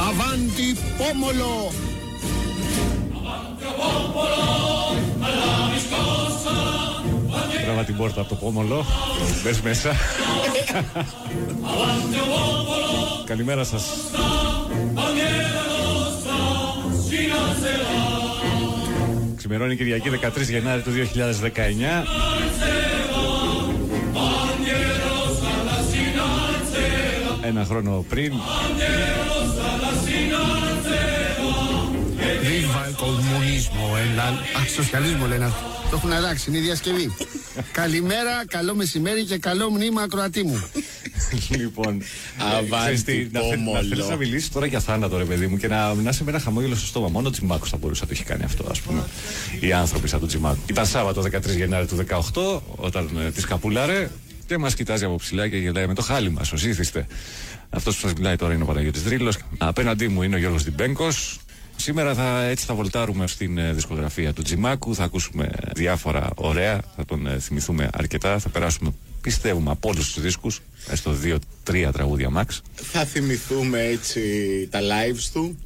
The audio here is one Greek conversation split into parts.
Avanti Pomolo! Τράβα την πόρτα από το Πόμολο. Μπες μέσα. Καλημέρα σας. Ξημερώνει Κυριακή 13 Γενάρη του 2019. Ένα χρόνο πριν. Viva el comunismo, σοσιαλισμό λένε. Το έχουν αλλάξει, είναι η διασκευή. Καλημέρα, καλό μεσημέρι και καλό μνήμα ακροατή μου. Λοιπόν, Αβάντι Πόμολο. να θέλεις να μιλήσεις τώρα για θάνατο, ρε παιδί μου, και να είσαι με ένα χαμόγελο στο στόμα. Μόνο ο Τσιμάκος θα μπορούσε να το έχει κάνει αυτό, ας πούμε. Οι άνθρωποι σαν τον Τσιμάκο. Ήταν Σάββατο 13 Γενάρη του 18, όταν τη σκαπούλαρε και μας κοιτάζει από ψηλά και γελάει με το χάλι μας, ως ήθιστε. Αυτός που σας μιλάει τώρα είναι ο Παναγιώτης Δρύλος. Απέναντί μου είναι ο Γιώργος Διμπένκος. Σήμερα έτσι θα βολτάρουμε στην δισκογραφία του Τζιμάκου, θα ακούσουμε διάφορα ωραία, θα τον θυμηθούμε αρκετά, θα περάσουμε, πιστεύουμε, από όλους τους δίσκους, έστω 2-3 τραγούδια max. Θα θυμηθούμε έτσι τα lives του.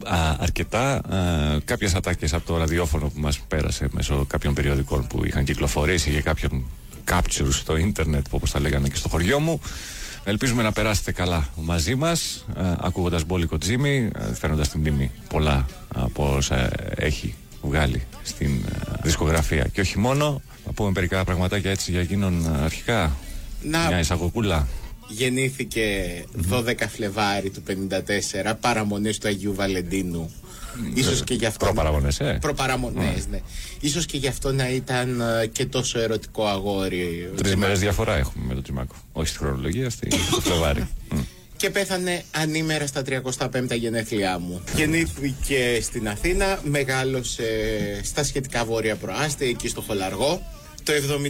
Αρκετά, κάποιες ατάκες από το ραδιόφωνο που μας πέρασε μέσω κάποιων περιοδικών που είχαν κυκλοφορήσει και κάποιων captures στο ίντερνετ, όπως τα λέγανε και στο χωριό μου. Ελπίζουμε να περάσετε καλά μαζί μας, ακούγοντας Μπόλικο Τζίμι, φέρνοντας στην μνήμη πολλά από όσα έχει βγάλει στην δισκογραφία. Και όχι μόνο, θα πούμε μερικά πραγματάκια έτσι για εκείνον αρχικά. Μια εισαγωγούλα. Γεννήθηκε 12 Φλεβάρι του 1954, παραμονές του Αγίου Βαλεντίνου. Ίσως και γι' αυτό. Προπαραμονές, Προπαραμονές, ναι. Ίσως και γι' αυτό να ήταν και τόσο ερωτικό αγόρι. 3 μέρες διαφορά έχουμε με τον Τζιμάκο. Όχι στη χρονολογία, στο Φλεβάρι. Και πέθανε ανήμερα στα 35 γενέθλιά μου. Γεννήθηκε στην Αθήνα, μεγάλωσε στα σχετικά βόρεια προάστια, εκεί στο Χολαργό. Το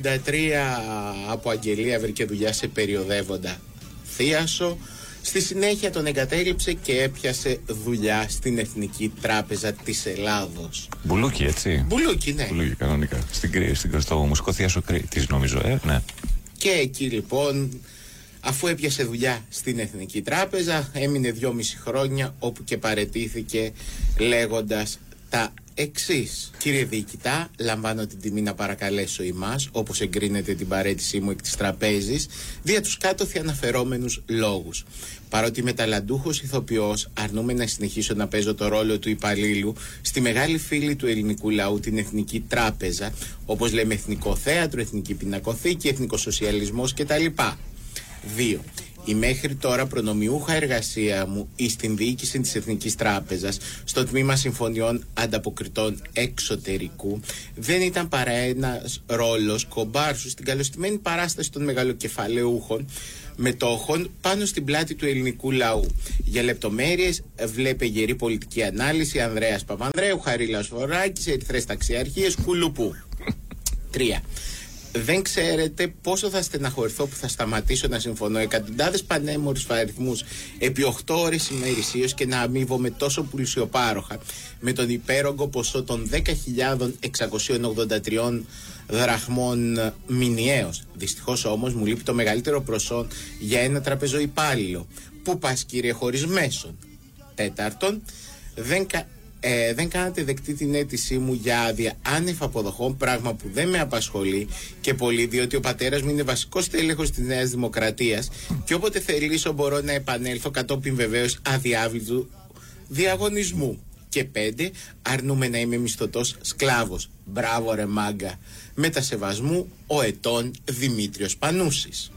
1973 από αγγελία βρήκε δουλειά σε περιοδεύοντα θίασο. Στη συνέχεια τον εγκατέλειψε και έπιασε δουλειά στην Εθνική Τράπεζα της Ελλάδος. Μπουλούκι, έτσι. Μπουλούκι, ναι. Μπουλούκι, κανονικά. Στο μουσικό θίασο Κρήτης, νομίζω, ναι. Και εκεί λοιπόν, αφού έπιασε δουλειά στην Εθνική Τράπεζα, έμεινε 2,5 χρόνια, όπου και παραιτήθηκε λέγοντας τα εξής. Κύριε Διοικητά, λαμβάνω την τιμή να παρακαλέσω ημάς, όπως εγκρίνεται την παραίτησή μου εκ της τραπέζης, δια τους κάτωθι αναφερόμενους λόγους. Παρότι είμαι ταλαντούχος ηθοποιός, αρνούμαι να συνεχίσω να παίζω το ρόλο του υπαλλήλου στη μεγάλη φίλη του ελληνικού λαού, την Εθνική Τράπεζα, όπως λέμε Εθνικό Θέατρο, Εθνική Πινακοθήκη, Εθνικός Σοσιαλισμός κτλ. 2. Η μέχρι τώρα προνομιούχα εργασία μου στην διοίκηση της Εθνικής Τράπεζας, στο τμήμα συμφωνιών ανταποκριτών εξωτερικού, δεν ήταν παρά ένας ρόλος κομπάρσου στην καλωστημένη παράσταση των μεγαλοκεφαλαιούχων μετόχων πάνω στην πλάτη του ελληνικού λαού. Για λεπτομέρειες βλέπε γερή πολιτική ανάλυση Ανδρέας Παπανδρέου, Χαρίλαος Βορράκης, Ερυθρές Ταξιαρχίες, Κουλουπού. 3. Δεν ξέρετε πόσο θα στεναχωρηθώ που θα σταματήσω να συμφωνώ εκατοντάδες πανέμορφους αριθμούς επί 8 ώρες ημερησίως και να αμείβομαι τόσο πλουσιοπάροχα με τον υπέρογκο ποσό των 10.683 δραχμών μηνιαίως. Δυστυχώς όμως μου λείπει το μεγαλύτερο προσόν για ένα τραπεζοϊπάλληλο. Πού πας, κύριε, χωρίς μέσον? 4. Δεν κάνατε δεκτή την αίτησή μου για άδεια άνευ αποδοχών, πράγμα που δεν με απασχολεί και πολύ, διότι ο πατέρας μου είναι βασικός τέλεχος της Νέας Δημοκρατίας και όποτε θελήσω μπορώ να επανέλθω, κατόπιν βεβαίως αδιάβλητου διαγωνισμού. Και 5. Αρνούμε να είμαι μισθωτός σκλάβος. Μπράβο ρε μάγκα. Μετασεβασμού, ο ετών Δημήτριος Πανούσης.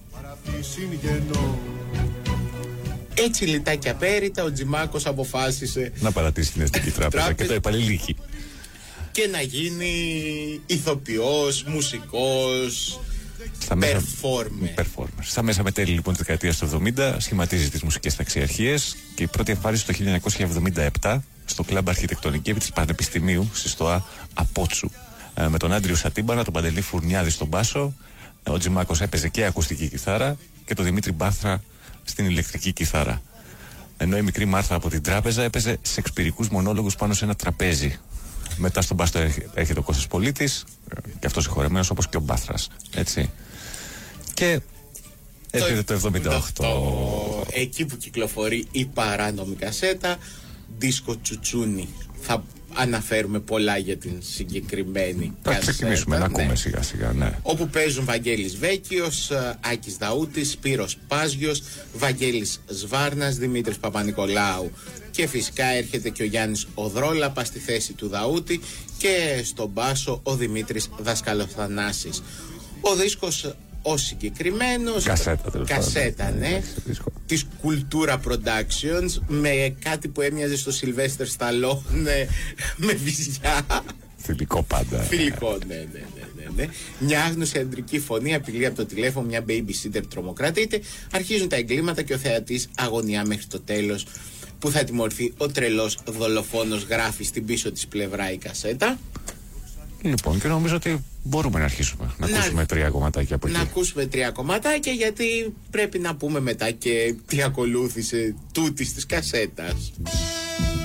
Έτσι λιτά και απέριτα ο Τζιμάκος αποφάσισε να παρατήσει την Εθνική Τράπεζα και το επαλληλίκι και να γίνει ηθοποιός, μουσικός, performer. Στα μέσα μετέλη λοιπόν της δεκαετίας του 70 σχηματίζει τις μουσικές ταξιαρχίες και η πρώτη εμφάνιση το 1977 στο κλαμπ Αρχιτεκτονική της Πανεπιστημίου στη ΣΤΟΑ Απότσου, με τον Άντριο Σατίμπανα, τον Παντελή Φουρνιάδη στον μπάσο. Ο Τζιμάκος έπαιζε και ακουστική κιθάρα και τον Δημήτρη Μπάθρα στην ηλεκτρική κιθάρα. Ενώ η μικρή Μάρθα από την τράπεζα έπαιζε σεξπυρικούς μονόλογους πάνω σε ένα τραπέζι. Μετά στον μπάστο έρχεται ο Κώστας Πολίτης, και αυτός συγχωρεμένος όπως και ο Μπάθρας. Έτσι. Και έρχεται το 78. εκεί που κυκλοφορεί η παράνομη κασέτα, δίσκο Τσουτσούνι. Θα αναφέρουμε πολλά για την συγκεκριμένη κασέτα. Θα ξεκινήσουμε να ακούμε σιγά σιγά, ναι. Όπου παίζουν Βαγγέλης Βέκιος, Άκης Δαούτης, Σπύρος Πάζιος, Βαγγέλης Σβάρνας, Δημήτρης Παπα-Νικολάου και φυσικά έρχεται και ο Γιάννης Οδρόλαπα στη θέση του Δαούτη και στον μπάσο ο Δημήτρης Δασκαλοθανάσης. Ο δίσκος ο συγκεκριμένος κασέτα, ναι, της Cultura Productions, με κάτι που έμοιαζε στο Sylvester Stallone με βυζιά. Φιλικό πάντα. Φιλικό, ναι. Μια άγνωση αντρική φωνή απειλεί από το τηλέφωνο, μια babysitter τρομοκρατείται. Αρχίζουν τα εγκλήματα και ο θεατής αγωνιά μέχρι το τέλος, που θα τιμωρηθεί ο τρελός δολοφόνος, γράφει στην πίσω της πλευρά η κασέτα. Λοιπόν, και νομίζω ότι μπορούμε να αρχίσουμε να ακούσουμε 3 κομματάκια από εκεί. Να ακούσουμε 3 κομματάκια, γιατί πρέπει να πούμε μετά και τι ακολούθησε τούτης της κασέτας.